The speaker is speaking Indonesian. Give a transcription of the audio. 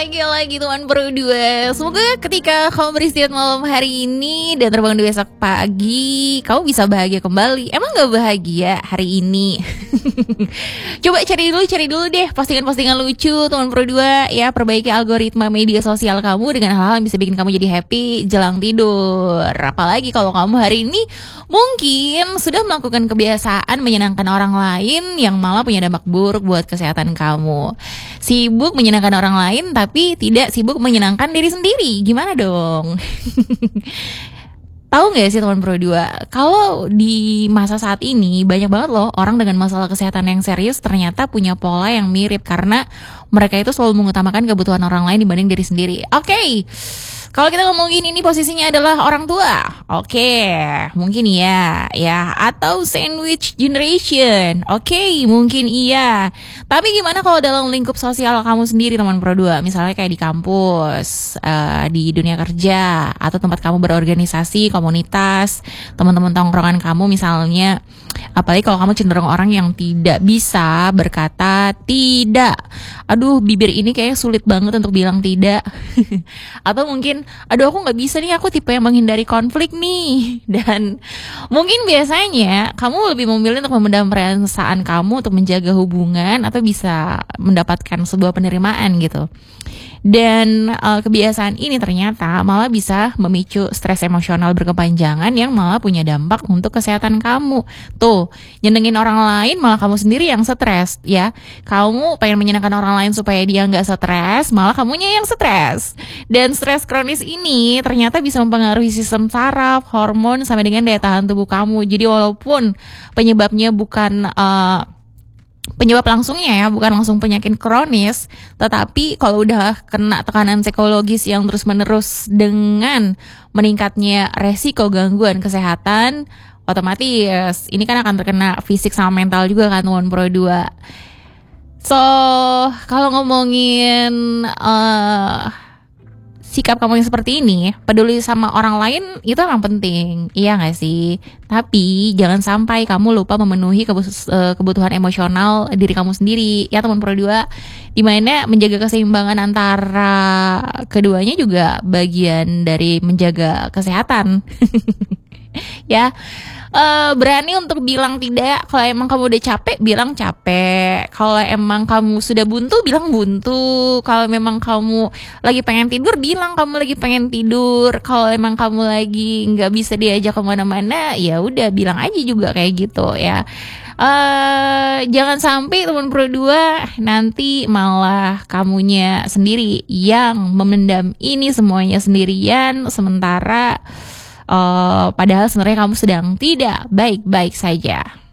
Lagi-lagi teman berdua. Semoga ketika kamu beristirahat malam hari ini dan terbangun di besok pagi, kamu bisa bahagia kembali. Emang gak bahagia hari ini? Coba cari dulu deh postingan-postingan lucu teman berdua. Ya, perbaiki algoritma media sosial kamu dengan hal-hal yang bisa bikin kamu jadi happy jelang tidur. Apalagi kalau kamu hari ini mungkin sudah melakukan kebiasaan menyenangkan orang lain yang malah punya dampak buruk buat kesehatan kamu. Sibuk menyenangkan orang lain tapi tidak sibuk menyenangkan diri sendiri. Gimana dong? Tahu nggak sih teman Pro 2, kalau di masa saat ini banyak banget loh orang dengan masalah kesehatan yang serius ternyata punya pola yang mirip karena mereka itu selalu mengutamakan kebutuhan orang lain dibanding diri sendiri. Oke. Kalau kita ngomongin ini posisinya adalah orang tua, oke, mungkin iya, ya, atau sandwich generation, oke, mungkin iya. Tapi gimana kalau dalam lingkup sosial kamu sendiri teman Pro 2, misalnya kayak di kampus, di dunia kerja, atau tempat kamu berorganisasi, komunitas, teman-teman tongkrongan kamu misalnya. Apalagi kalau kamu cenderung orang yang tidak bisa berkata tidak. Aduh, bibir ini kayaknya sulit banget untuk bilang tidak. Atau mungkin, aduh aku gak bisa nih, aku tipe yang menghindari konflik nih. Dan mungkin biasanya kamu lebih memilih untuk memendam perasaan kamu untuk menjaga hubungan atau bisa mendapatkan sebuah penerimaan gitu. Dan kebiasaan ini ternyata malah bisa memicu stres emosional berkepanjangan yang malah punya dampak untuk kesehatan kamu. Tuh, nyenengin orang lain malah kamu sendiri yang stres ya. Kamu pengen menyenangkan orang lain supaya dia nggak stres, malah kamunya yang stres. Dan stres kronis ini ternyata bisa mempengaruhi sistem saraf, hormon, sampai dengan daya tahan tubuh kamu. Jadi walaupun penyebabnya bukan penyebab langsungnya ya, bukan langsung penyakit kronis, tetapi kalau udah kena tekanan psikologis yang terus-menerus dengan meningkatnya resiko gangguan kesehatan, otomatis ini kan akan terkena fisik sama mental juga kan teman Pro 2. So, kalau ngomongin sikap kamu yang seperti ini, peduli sama orang lain itu emang penting, iya gak sih? Tapi jangan sampai kamu lupa memenuhi kebutuhan emosional diri kamu sendiri, ya teman Pro 2. Dimana menjaga keseimbangan antara keduanya juga bagian dari menjaga kesehatan. Ya, berani untuk bilang tidak. Kalau emang kamu udah capek, bilang capek. Kalau emang kamu sudah buntu, bilang buntu. Kalau memang kamu lagi pengen tidur, bilang kamu lagi pengen tidur. Kalau emang kamu lagi nggak bisa diajak kemana-mana, ya udah bilang aja juga kayak gitu ya. Jangan sampai teman Pro 2 nanti malah kamunya sendiri yang memendam ini semuanya sendirian, sementara padahal sebenarnya kamu sedang tidak baik-baik saja.